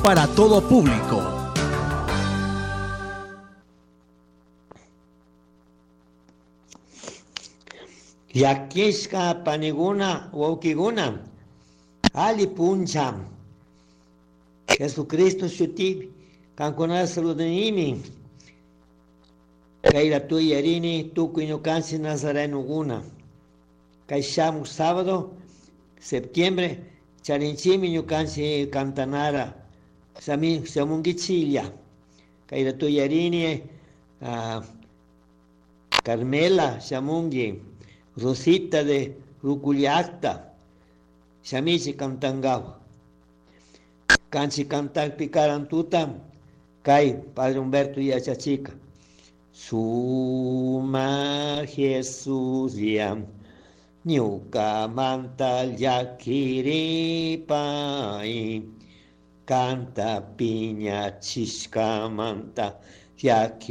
para todo público. Yakishka paniguna waukiguna ali puncha Jesucristo shuti kankuna saludanimi kaira tuyarini tukuino kansi nazareno guna kaishamu sábado septiembre charinchimi ñukansi cantanara sami samungichilia kaira tuyarini Carmela Shamungi Rosita de Ruculiacta, Shamichi Cantangao, Canchi Cantar Picarantuta, Kai, Padre Humberto y Achachica. Suma Jesús Yam, Ñuka Mantal Yakiripai, Canta Piña Chisca Manta Yakiripai.